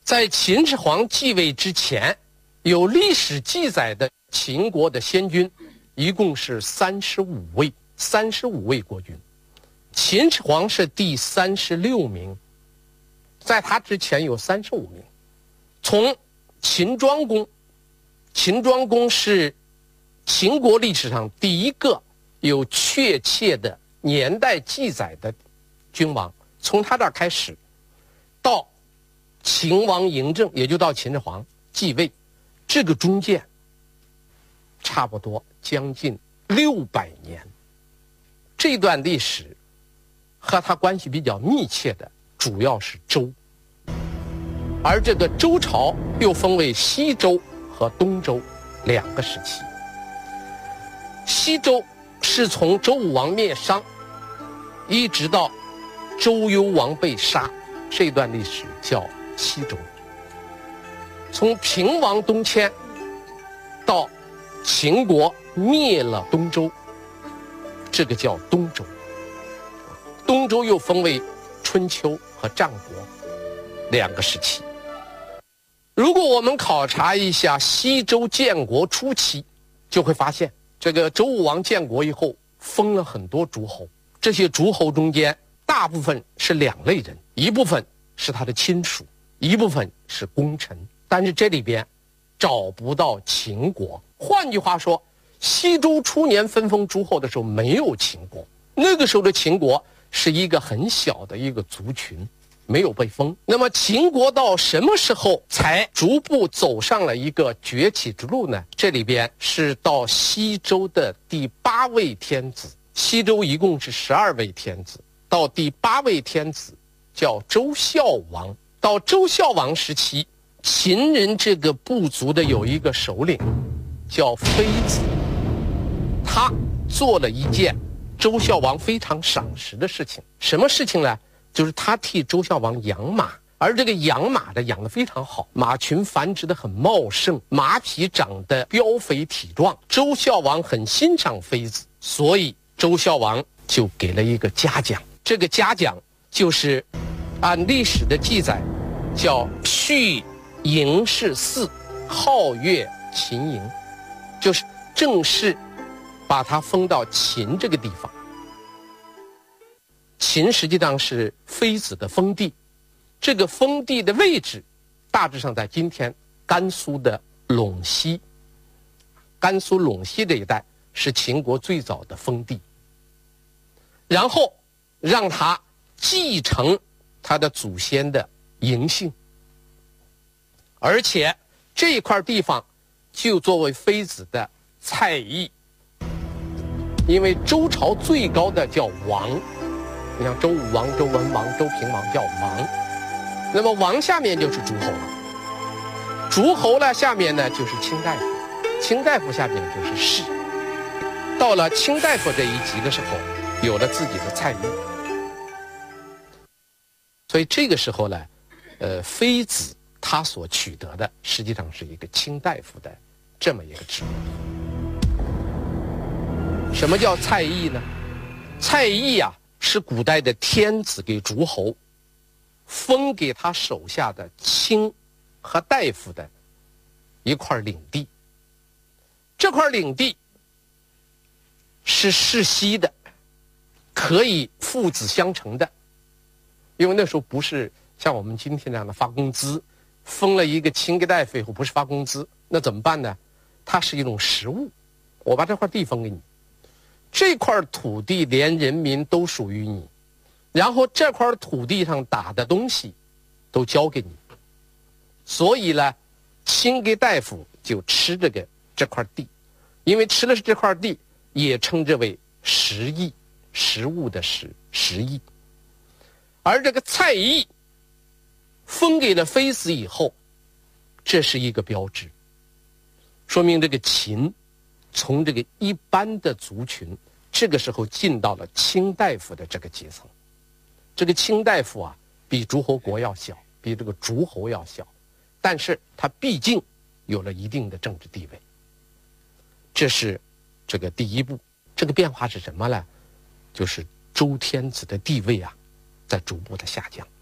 在秦始皇继位之前，有历史记载的秦国的先君，一共是35位国君。秦始皇是第36名，在他之前有35名。从秦庄公，秦庄公是秦国历史上第一个有确切的年代记载的君王，从他这儿开始，到秦王嬴政，也就到秦始皇继位，这个中间差不多将近600年。这段历史和他关系比较密切的主要是周，而这个周朝又分为西周和东周2个时期。西周是从周武王灭商一直到周幽王被杀，这段历史叫西周。从平王东迁到秦国灭了东周，这个叫东周。东周又分为春秋和战国2个时期。如果我们考察一下西周建国初期，就会发现这个周武王建国以后封了很多诸侯，这些诸侯中间大部分是2类人，一部分是他的亲属，一部分是功臣，但是这里边找不到秦国。换句话说，西周初年分封诸侯的时候没有秦国，那个时候的秦国是一个很小的一个族群，没有被封。那么秦国到什么时候才逐步走上了一个崛起之路呢？这里边是到西周的第8位天子，西周一共是12位天子，到第8位天子叫周孝王。到周孝王时期，秦人这个部族的有一个首领叫非子，他做了一件周孝王非常赏识的事情。什么事情呢？就是他替周孝王养马，而这个养马的养得非常好，马群繁殖得很茂盛，马匹长得膘肥体壮。周孝王很欣赏非子，所以周孝王就给了一个嘉奖。这个嘉奖就是按历史的记载叫续嬴氏嗣，皓月秦嬴，就是正式把他封到秦这个地方。秦实际上是非子的封地，这个封地的位置大致上在今天甘肃的陇西。甘肃陇西这一带是秦国最早的封地，然后让他继承他的祖先的嬴姓，而且这一块地方就作为非子的蔡邑。因为周朝最高的叫王，你像周武王、周文王、周平王叫王，那么王下面就是诸侯了，诸侯呢下面呢就是卿大夫，卿大夫下面就是士。到了卿大夫这一级的时候，有了自己的蔡邑，所以这个时候呢，非子他所取得的实际上是一个卿大夫的这么一个职务。什么叫蔡邑呢？蔡邑啊，是古代的天子给诸侯封给他手下的卿和大夫的一块领地。这块领地是世袭的，可以父子相承的，因为那时候不是像我们今天这样的发工资，封了一个卿给大夫以后不是发工资，那怎么办呢？它是一种实物，我把这块地封给你，这块土地连人民都属于你，然后这块土地上打的东西都交给你，所以呢，卿给大夫就吃这块地，因为吃的是这块地，也称之为食邑，食物的食邑。而这个蔡邑封给了非子以后，这是一个标志，说明这个秦从这个一般的族群，这个时候进到了卿大夫的这个阶层。这个卿大夫啊，比诸侯国要小，比这个诸侯要小，但是他毕竟有了一定的政治地位。这是这个第一步。这个变化是什么呢？就是周天子的地位啊，在逐步的下降。